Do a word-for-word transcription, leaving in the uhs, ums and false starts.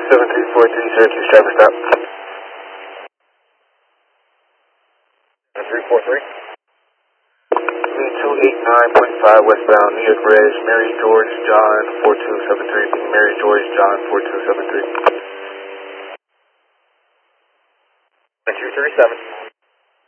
seven three four three Syracuse, traffic stop. three four three. two eight nine point five westbound New York Ridge, Mary George John four two seven three. Mary George John four two seven three. two three seven.